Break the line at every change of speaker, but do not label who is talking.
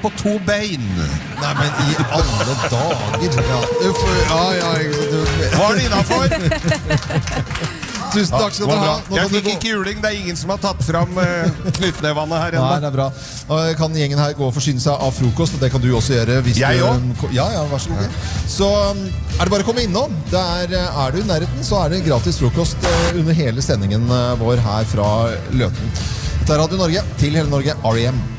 på 2 bein.
Nei, men i alle dager.
Var det innenfor?
Tusen takk skal dere ha.
Jeg fikk ikke juling, det er ingen som har tatt fram knyttnevene her ennå.
Nei, det er bra. Og kan gjengen her gå og forsyne seg av frokost, og det kan du også gjøre. Hvis
jeg også?
Ja, vær så god. Så er det bare å komme innom. Er du i nærheten, så er det gratis frokost under hele sendingen vår her fra Løten. Dette er Radio Norge, til hele Norge, R.E.M.